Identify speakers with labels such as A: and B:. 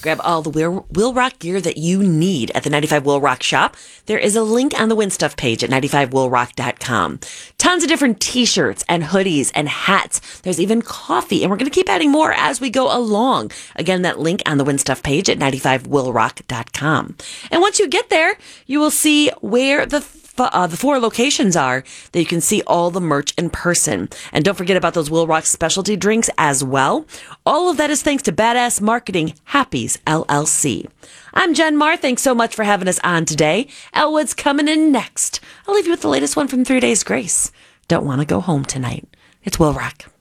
A: Grab all the Will Rock gear that you need at the 95 Will Rock shop. There is a link on the Win Stuff page at 95willrock.com. Tons of different t-shirts and hoodies and hats. There's even coffee, and we're going to keep adding more as we go along. Again, that link on the Win Stuff page at 95willrock.com. And once you get there, you will see where the 4 locations are that you can see all the merch in person. And don't forget about those Will Rock specialty drinks as well. All of that is thanks to Badass Marketing, Happy's LLC. I'm Jen Marr. Thanks so much for having us on today. Elwood's coming in next. I'll leave you with the latest one from 3 Days Grace. Don't want to go home tonight. It's Will Rock.